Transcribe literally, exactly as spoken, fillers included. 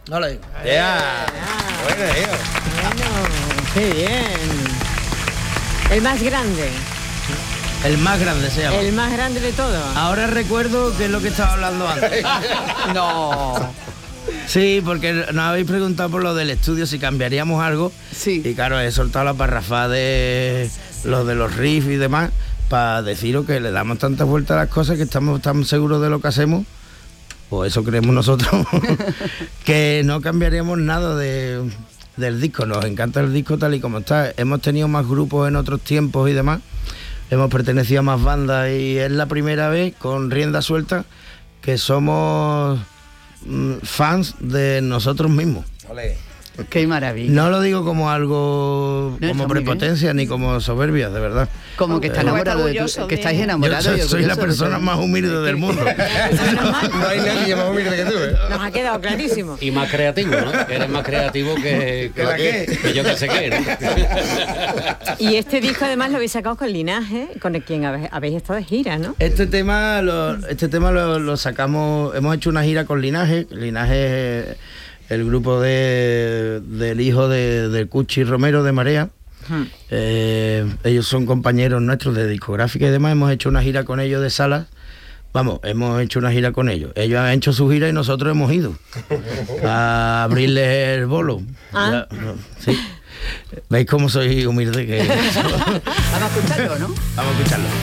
Vale. Yeah. Bueno, tío. Bueno, qué bien. El más grande. El más grande se llama. El más grande de todos. Ahora recuerdo que es lo que estaba hablando antes. No. Sí, porque nos habéis preguntado por lo del estudio si cambiaríamos algo. Sí. Y claro, he soltado la parrafada de los de los riffs y demás para deciros que le damos tantas vueltas a las cosas que estamos tan seguros de lo que hacemos, o eso creemos nosotros, que no cambiaríamos nada de, del disco. Nos encanta el disco tal y como está. Hemos tenido más grupos en otros tiempos y demás. Hemos pertenecido a más bandas y es la primera vez con rienda suelta que somos mm, fans de nosotros mismos. Ole. Qué maravilla. No lo digo como algo, No, como está muy prepotencia ni como soberbia, de verdad. Como que está Eh, enamorado de orgulloso tu, que de- estáis Yo enamorados. soy, y soy la orgullosos de persona todo. más humilde del mundo. No hay nadie más humilde que tú, ¿eh? Nos ha quedado clarísimo. Y más creativo, ¿no? Que eres más creativo que, ¿Que la qué? que yo que sé qué, ¿no? Y este disco además lo habéis sacado con Linaje, con el quien habe- habéis estado de gira, ¿no? Este tema, lo, este tema lo, lo sacamos, hemos hecho una gira con Linaje. Linaje es el grupo de, del hijo de, de Cuchi Romero de Marea. Hmm. Eh, ellos son compañeros nuestros de discográfica y demás. Hemos hecho una gira con ellos de salas. Vamos, hemos hecho una gira con ellos. Ellos han hecho su gira y nosotros hemos ido a abrirles el bolo. Ah. Ya, no, sí. ¿Veis cómo soy humilde? Que... Vamos a escucharlo, ¿no? Vamos a escucharlo.